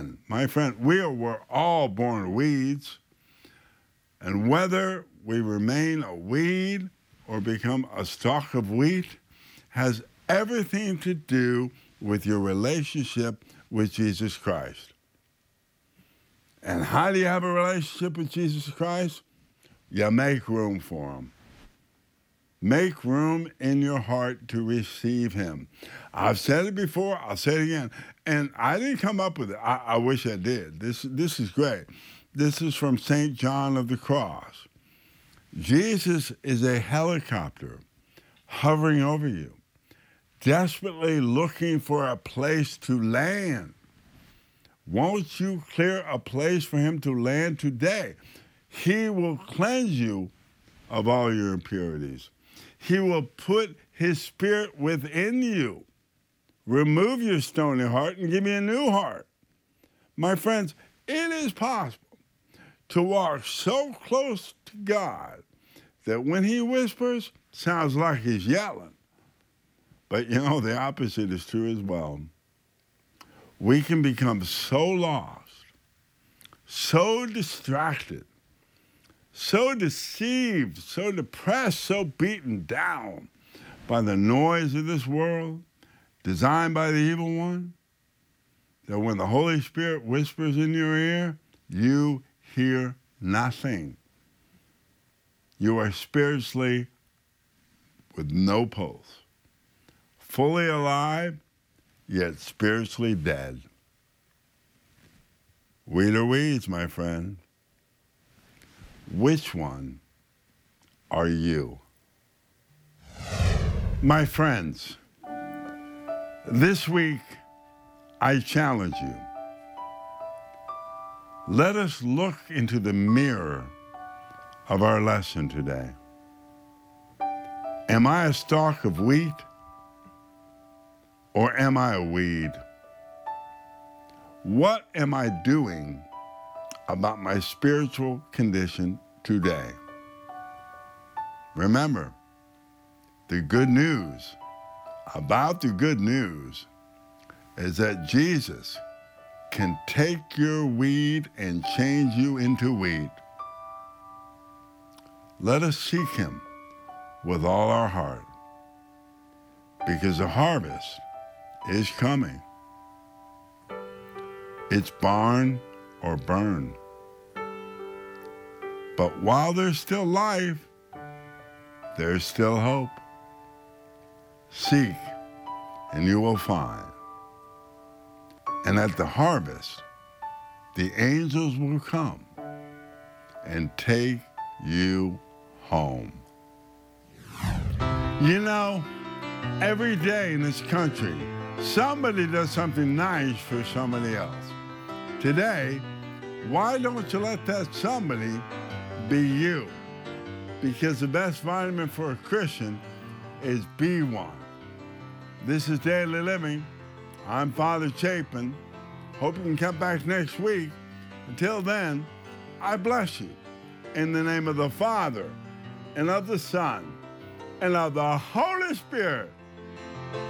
Listen, my friend, we're all born weeds, and whether we remain a weed or become a stalk of wheat has everything to do with your relationship with Jesus Christ. And how do you have a relationship with Jesus Christ? You make room for him. Make room in your heart to receive him. I've said it before, I'll say it again. And I didn't come up with it. I wish I did. This is great. This is from St. John of the Cross. Jesus is a helicopter hovering over you, desperately looking for a place to land. Won't you clear a place for him to land today? He will cleanse you of all your impurities. He will put his spirit within you. Remove your stony heart and give me a new heart. My friends, it is possible to walk so close to God that when he whispers, sounds like he's yelling. But you know, the opposite is true as well. We can become so lost, so distracted, so deceived, so depressed, so beaten down by the noise of this world, designed by the evil one, that when the Holy Spirit whispers in your ear, you hear nothing. You are spiritually with no pulse, fully alive, yet spiritually dead. Weed or weeds, my friend. Which one are you? My friends, this week I challenge you. Let us look into the mirror of our lesson today. Am I a stalk of wheat or am I a weed? What am I doing about my spiritual condition today? Remember, the good news about the good news is that Jesus can take your weed and change you into wheat. Let us seek him with all our heart, because the harvest is coming. It's barn or burn. But while there's still life, there's still hope. Seek, and you will find. And at the harvest, the angels will come and take you home. You know, every day in this country, somebody does something nice for somebody else. Today, why don't you let that somebody be you? Because the best vitamin for a Christian is B1. This is Daily Living. I'm Father Chapin. Hope you can come back next week. Until then, I bless you in the name of the Father, and of the Son, and of the Holy Spirit.